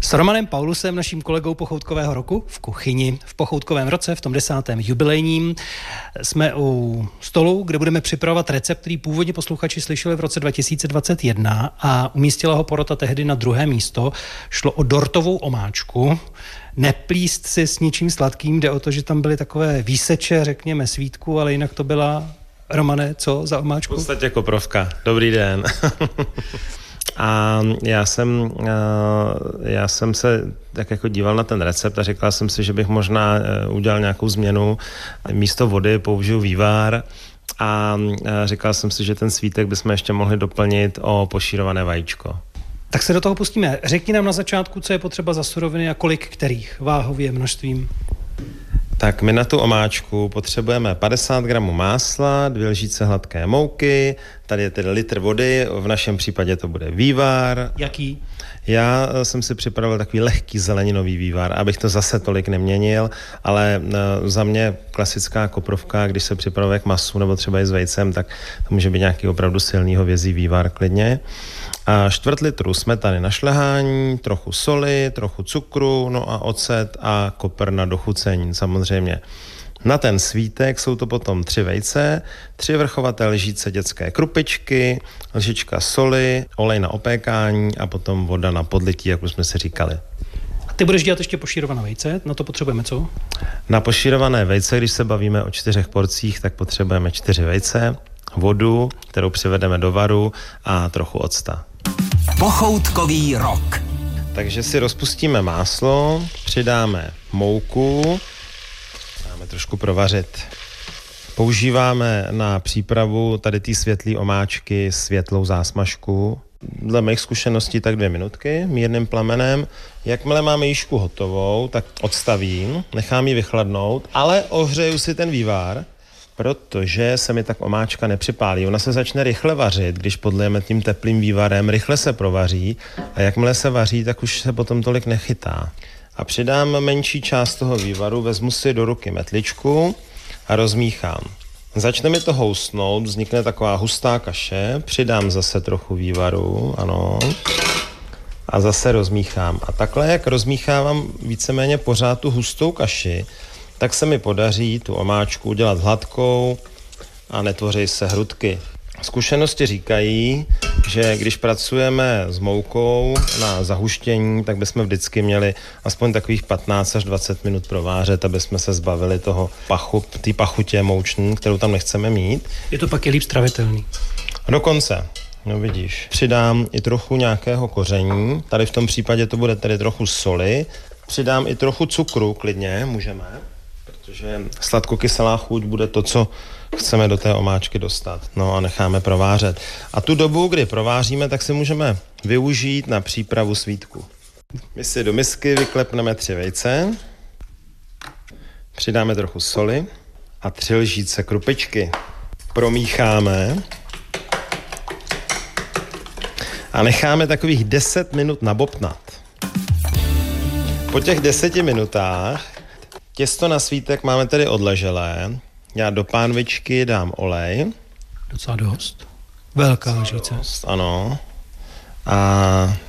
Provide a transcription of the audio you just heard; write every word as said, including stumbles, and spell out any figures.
S Romanem Paulusem, naším kolegou Pochoutkového roku v kuchyni v Pochoutkovém roce, v tom desátém jubilejním, jsme u stolu, kde budeme připravovat recept, který původně posluchači slyšeli v roce dva tisíce dvacet jedna a umístila ho porota tehdy na druhé místo. Šlo o dortovou omáčku. Neplíst si s ničím sladkým, jde o to, že tam byly takové výseče, řekněme, svítku, ale jinak to byla, Romane, co za omáčku? V podstatě koprovka. Dobrý den. A já jsem, já jsem se tak jako díval na ten recept a říkal jsem si, že bych možná udělal nějakou změnu. Místo vody použiju vývar a říkal jsem si, že ten svítek bychom ještě mohli doplnit o pošírované vajíčko. Tak se do toho pustíme. Řekni nám na začátku, co je potřeba za suroviny a kolik kterých váhově množstvím. Tak my na tu omáčku potřebujeme padesát gramů másla, dvě lžíce hladké mouky, tady je tedy litr vody, v našem případě to bude vývar. Jaký? Já jsem si připravil takový lehký zeleninový vývar, abych to zase tolik neměnil, ale za mě klasická koprovka, když se připravuje k masu nebo třeba i s vejcem, tak to může být nějaký opravdu silný hovězí vývar klidně. A čtvrt litru smetany na šlehání, trochu soli, trochu cukru, no a ocet a kopr na dochucení samozřejmě. Na ten svítek jsou to potom tři vejce, tři vrchovaté lžíce dětské krupičky, lžička soli, olej na opékání a potom voda na podlití, jak už jsme si říkali. A ty budeš dělat ještě pošírované vejce, na to potřebujeme co? Na pošírované vejce, když se bavíme o čtyřech porcích, tak potřebujeme čtyři vejce, vodu, kterou přivedeme do varu a trochu octa. Pochoutkový rok. Takže si rozpustíme máslo, přidáme mouku, dáme trošku provařit. Používáme na přípravu tady té světlé omáčky světlou zásmažku. Dle mých zkušeností tak dvě minutky mírným plamenem. Jakmile máme jížku hotovou, tak odstavím, nechám ji vychladnout, ale ohřeju si ten vývar, protože se mi tak omáčka nepřipálí. Ona se začne rychle vařit, když podlijeme tím teplým vývarem, rychle se provaří a jakmile se vaří, tak už se potom tolik nechytá. A přidám menší část toho vývaru, vezmu si do ruky metličku a rozmíchám. Začne mi to housnout, vznikne taková hustá kaše, přidám zase trochu vývaru, ano, a zase rozmíchám. A takhle, jak rozmíchávám víceméně pořád tu hustou kaši, tak se mi podaří tu omáčku udělat hladkou a netvoří se hrudky. Zkušenosti říkají, že když pracujeme s moukou na zahuštění, tak bychom vždycky měli aspoň takových patnáct až dvacet minut provářet, aby jsme se zbavili toho pachu, té pachutě mouční, kterou tam nechceme mít. Je to pak je líp stravitelný. Dokonce. No vidíš. Přidám i trochu nějakého koření, tady v tom případě to bude tedy trochu soli, přidám i trochu cukru, klidně, můžeme, protože sladkokyselá chuť bude to, co chceme do té omáčky dostat. No a necháme provářet. A tu dobu, kdy prováříme, tak si můžeme využít na přípravu svítku. My si do misky vyklepneme tři vejce, přidáme trochu soli a tři lžíce krupičky. Promícháme a necháme takových deset minut nabobtnat. Po těch deseti minutách těsto na svítek máme tedy odleželé. Já do pánvičky dám olej. Docela dost. Velká lžíce. Ano. A